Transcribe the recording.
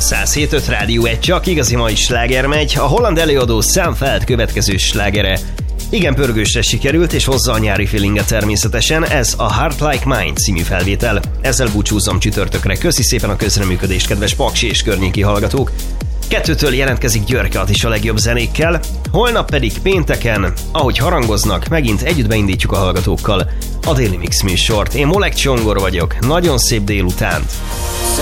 107.5 Rádió 1, csak igazi mai sláger megy, a holland előadó Sam Feld következő slágere. Igen pörgősre sikerült, és hozza a nyári feelinget természetesen, ez a Heart Like Mine című felvétel. Ezzel búcsúzom csütörtökre, köszi szépen a közreműködést, kedves Paksi és környéki hallgatók. 2-től jelentkezik Györke Attis a legjobb zenékkel, holnap pedig pénteken, ahogy harangoznak, megint együtt beindítjuk a hallgatókkal a Daily Mix műsort. Én Molek Csongor vagyok, nagyon szép délutánt!